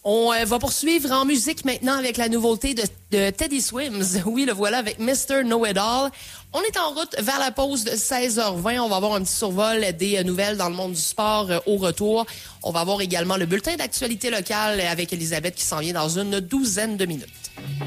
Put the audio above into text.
On va poursuivre en musique maintenant avec la nouveauté de Teddy Swims. Oui, le voilà avec Mr. Know-It-All. On est en route vers la pause de 16h20. On va avoir un petit survol des nouvelles dans le monde du sport au retour. On va avoir également le bulletin d'actualité locale avec Elisabeth qui s'en vient dans une douzaine de minutes.